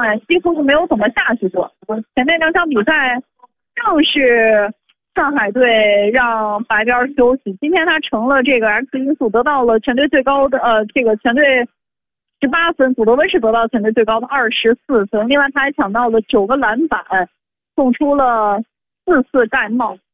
几乎是没有怎么下去过。前面2场比赛正是上海队让白边休息，今天他成了这个 X 因素，得到了全队最高的这个全队18分，古德温是得到全队最高的24分，另外他还抢到了9个篮板，送出了4次盖帽。